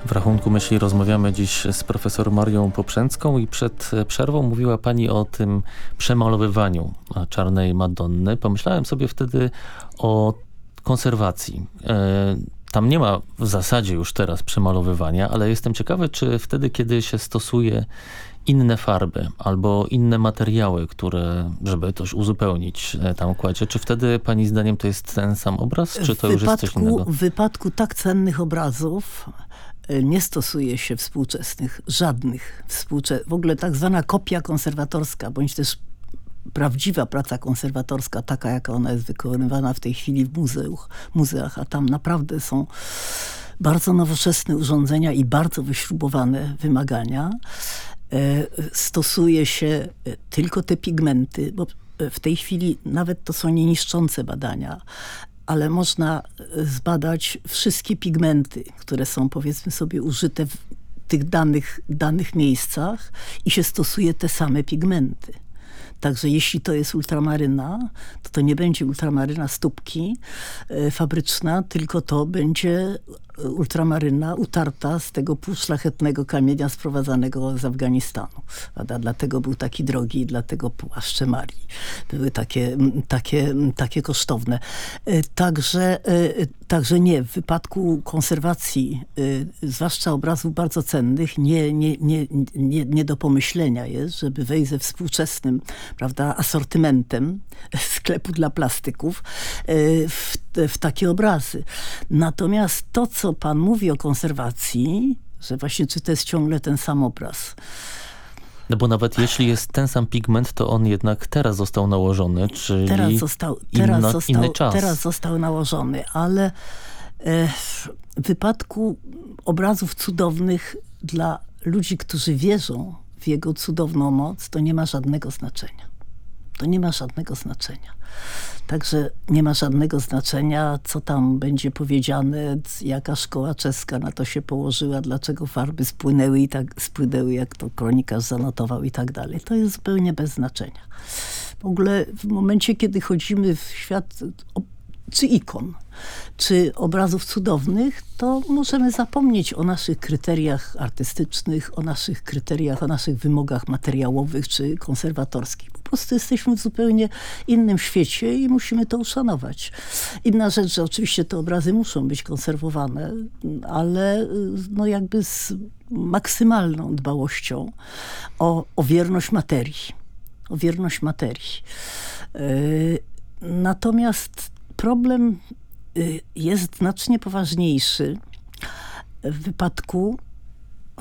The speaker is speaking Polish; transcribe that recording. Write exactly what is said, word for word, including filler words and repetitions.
W rachunku myśli rozmawiamy dziś z profesor Marią Poprzęcką i przed przerwą mówiła pani o tym przemalowywaniu Czarnej Madonny. Pomyślałem sobie wtedy o konserwacji. Tam nie ma w zasadzie już teraz przemalowywania, ale jestem ciekawy, czy wtedy, kiedy się stosuje inne farby albo inne materiały, które, żeby coś uzupełnić, tam kładzie, czy wtedy pani zdaniem to jest ten sam obraz, czy to w już wypadku, jest coś innego? W wypadku tak cennych obrazów nie stosuje się współczesnych, żadnych współczesnych. W ogóle tak zwana kopia konserwatorska, bądź też prawdziwa praca konserwatorska, taka jaka ona jest wykonywana w tej chwili w muzeach, muzeach, a tam naprawdę są bardzo nowoczesne urządzenia i bardzo wyśrubowane wymagania. Stosuje się tylko te pigmenty, bo w tej chwili nawet to są nieniszczące badania, ale można zbadać wszystkie pigmenty, które są, powiedzmy sobie, użyte w tych danych, danych miejscach i się stosuje te same pigmenty. Także jeśli to jest ultramaryna, to to nie będzie ultramaryna stópki e, fabryczna, tylko to będzie ultramaryna utarta z tego półszlachetnego kamienia sprowadzanego z Afganistanu. Prawda? Dlatego był taki drogi i dlatego płaszcze Marii były takie, takie, takie kosztowne. E, także, e, także nie, w wypadku konserwacji, e, zwłaszcza obrazów bardzo cennych, nie, nie, nie, nie, nie do pomyślenia jest, żeby wejść ze współczesnym, prawda, asortymentem sklepu dla plastyków w, w takie obrazy. Natomiast to, co pan mówi o konserwacji, że właśnie czy to jest ciągle ten sam obraz. No bo nawet jeśli jest ten sam pigment, to on jednak teraz został nałożony, czyli teraz został, teraz inna, został, inny czas. Teraz został nałożony, ale e, w wypadku obrazów cudownych dla ludzi, którzy wierzą w jego cudowną moc, to nie ma żadnego znaczenia. To nie ma żadnego znaczenia. Także nie ma żadnego znaczenia, co tam będzie powiedziane, jaka szkoła czeska na to się położyła, dlaczego farby spłynęły i tak spłynęły, jak to kronikarz zanotował i tak dalej. To jest zupełnie bez znaczenia. W ogóle w momencie, kiedy chodzimy w świat czy ikon, czy obrazów cudownych, to możemy zapomnieć o naszych kryteriach artystycznych, o naszych kryteriach, o naszych wymogach materiałowych czy konserwatorskich. Po prostu jesteśmy w zupełnie innym świecie i musimy to uszanować. Inna rzecz, że oczywiście te obrazy muszą być konserwowane, ale no jakby z maksymalną dbałością o, o wierność materii. O wierność materii. Yy, natomiast problem jest znacznie poważniejszy w wypadku